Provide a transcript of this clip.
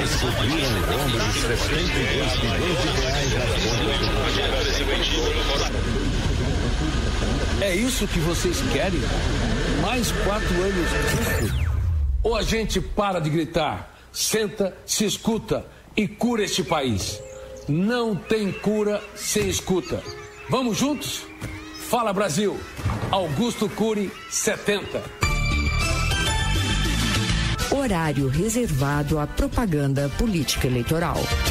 subiram o rombo de 72 milhões de reais nas contas do... É isso que vocês querem? Mais 4 anos disso? Ou a gente para de gritar, senta, se escuta e cura este país? Não tem cura sem escuta. Vamos juntos? Fala Brasil, Augusto Cury 70. Horário reservado à propaganda política eleitoral.